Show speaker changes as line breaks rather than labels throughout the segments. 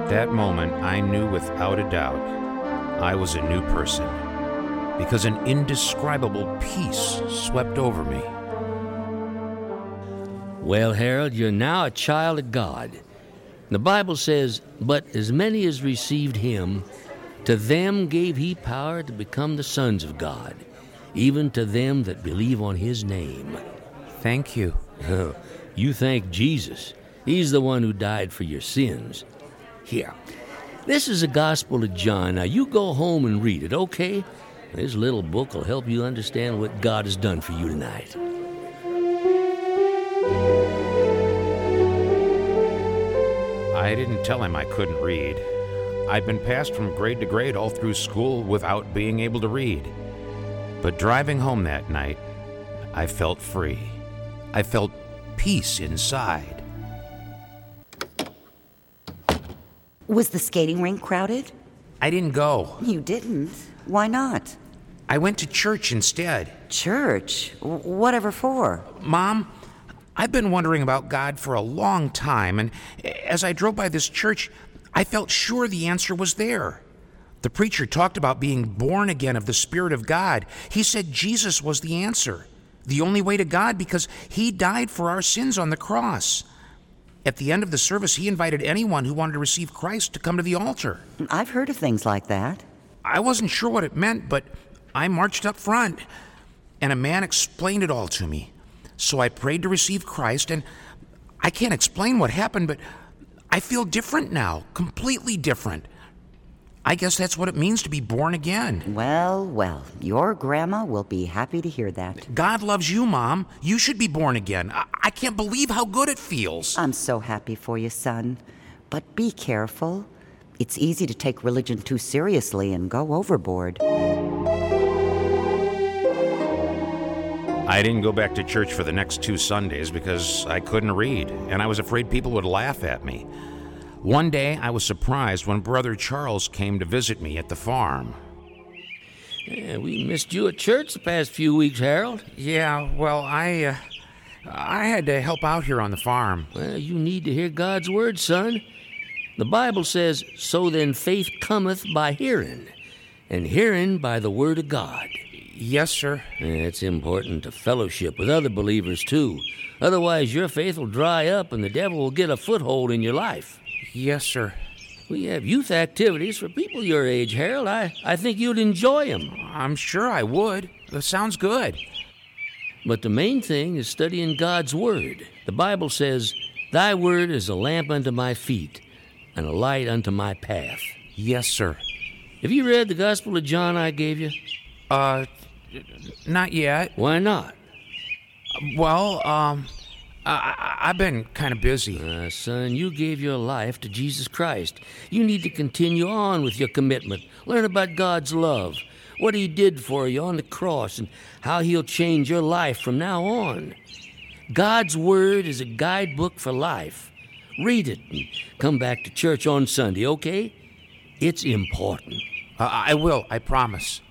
that moment, I knew without a doubt I was a new person, because an indescribable peace swept over me.
Well, Harold, you're now a child of God. The Bible says, "But as many as received him, to them gave he power to become the sons of God, even to them that believe on his name."
Thank you.
You thank Jesus. He's the one who died for your sins. Here, this is the Gospel of John. Now, you go home and read it, okay? This little book will help you understand what God has done for you tonight.
I didn't tell him I couldn't read. I'd been passed from grade to grade all through school without being able to read. But driving home that night, I felt free. I felt peace inside.
Was the skating rink crowded?
I didn't go.
You didn't? Why not?
I went to church instead.
Church? Whatever for?
Mom, I've been wondering about God for a long time, and as I drove by this church, I felt sure the answer was there. The preacher talked about being born again of the Spirit of God. He said Jesus was the answer, the only way to God, because he died for our sins on the cross. At the end of the service, he invited anyone who wanted to receive Christ to come to the altar.
I've heard of things like that.
I wasn't sure what it meant, but I marched up front, and a man explained it all to me. So I prayed to receive Christ, and I can't explain what happened, but I feel different now, completely different. I guess that's what it means to be born again.
Well, your grandma will be happy to hear that.
God loves you, Mom. You should be born again. I can't believe how good it feels.
I'm so happy for you, son. But be careful. It's easy to take religion too seriously and go overboard.
I didn't go back to church for the next 2 Sundays because I couldn't read, and I was afraid people would laugh at me. One day, I was surprised when Brother Charles came to visit me at the farm.
Yeah, we missed you at church the past few weeks, Harold.
Yeah, well, I had to help out here on the farm.
Well, you need to hear God's word, son. The Bible says, "So then faith cometh by hearing, and hearing by the word of God."
Yes, sir.
It's important to fellowship with other believers, too. Otherwise, your faith will dry up and the devil will get a foothold in your life.
Yes, sir.
We have youth activities for people your age, Harold. I think you'd enjoy them.
I'm sure I would. That sounds good.
But the main thing is studying God's Word. The Bible says, "Thy word is a lamp unto my feet and a light unto my path."
Yes, sir.
Have you read the Gospel of John I gave you?
Not yet.
Why not?
Well, I've been kind of busy.
Son, you gave your life to Jesus Christ. You need to continue on with your commitment. Learn about God's love, what he did for you on the cross, and how he'll change your life from now on. God's Word is a guidebook for life. Read it and come back to church on Sunday, okay? It's important.
I will, I promise.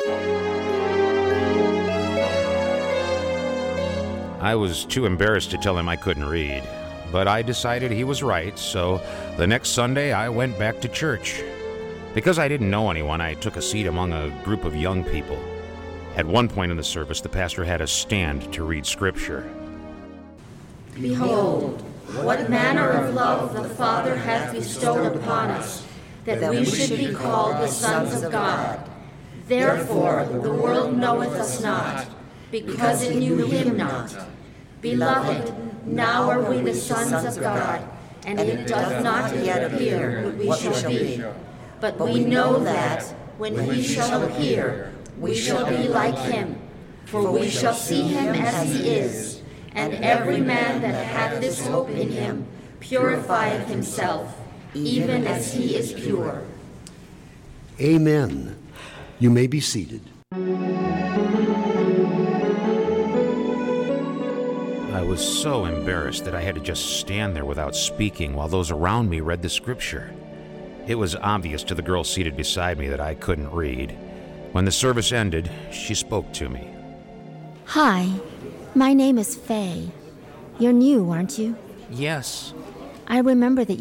I was too embarrassed to tell him I couldn't read, but I decided he was right, so the next Sunday I went back to church. Because I didn't know anyone, I took a seat among a group of young people. At one point in the service, the pastor had us stand to read Scripture.
"Behold, what manner of love the Father hath bestowed upon us, that we should be called the sons of God. Therefore the world knoweth us not, because it knew him not. Beloved, now are we the sons of God, and it doth not yet appear what we shall be. But we know that, when he shall appear, we shall be like him, for we shall see him as he is. And every man that hath this hope in him purifieth himself, even as he is pure."
Amen. You may be seated.
I was so embarrassed that I had to just stand there without speaking while those around me read the Scripture. It was obvious to the girl seated beside me that I couldn't read. When the service ended, she spoke to me.
Hi, my name is Faye. You're new, aren't you?
Yes.
I remember that